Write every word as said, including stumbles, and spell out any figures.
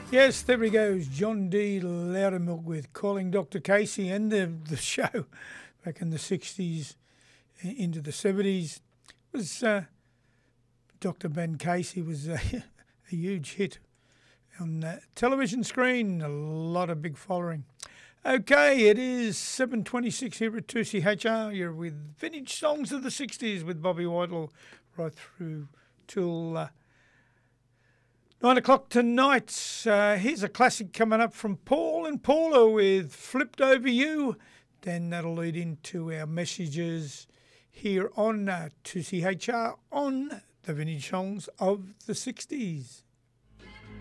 Yes, there he goes, John D. Loudermilk with Calling Doctor Casey, and the, the show back in the sixties into the seventies was uh, Doctor Ben Casey was a, a huge hit on the television screen, a lot of big following. Okay, it is seven twenty-six here at two C H R. You're with Vintage Songs of the sixties with Bobby Whitelaw right through till uh, nine o'clock tonight. Uh, here's a classic coming up from Paul and Paula with Flipped Over You. Then that'll lead into our messages here on uh, two C H R on the Vintage Songs of the sixties.